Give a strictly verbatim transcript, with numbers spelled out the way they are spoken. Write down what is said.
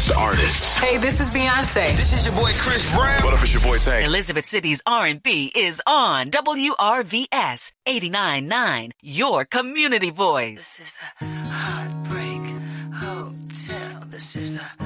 best artists. Hey, this is Beyonce. This is your boy Chris Brown. What up, it's your boy Tank. Elizabeth City's R and B is on W R V S eighty-nine point nine, your community voice. This is the Heartbreak Hotel. This is the